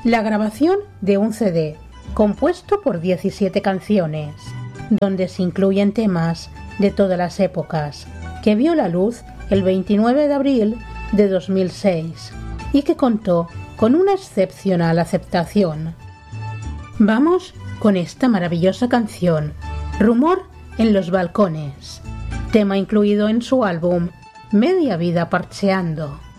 la grabación de un CD compuesto por 17 canciones, donde se incluyen temas de todas las épocas, que vio la luz el 29 de abril de 2006 y que contó con una excepcional aceptación. Vamos con esta maravillosa canción, Rumor en los balcones, tema incluido en su álbum Media vida parcheando.